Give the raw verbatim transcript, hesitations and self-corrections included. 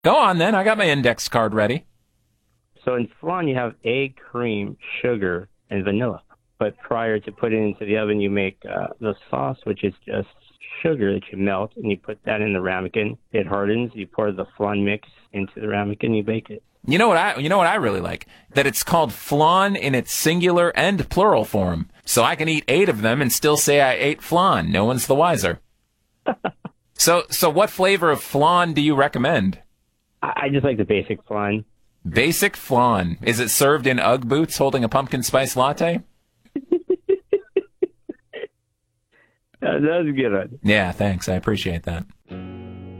Go on then. I got my index card ready. So in flan, you have egg, cream, sugar, and vanilla. But prior to putting it into the oven, you make uh, the sauce, which is just sugar that you melt, and you put that in the ramekin. It hardens. You pour the flan mix into the ramekin. You bake it. You know what I you know what I really like? That it's called flan in its singular and plural form. So I can eat eight of them and still say I ate flan. No one's the wiser. so so what flavor of flan do you recommend? I, I just like the basic flan. Basic flan. Is it served in Ugg boots holding a pumpkin spice latte? Uh, that was a good one. Yeah, thanks. I appreciate that.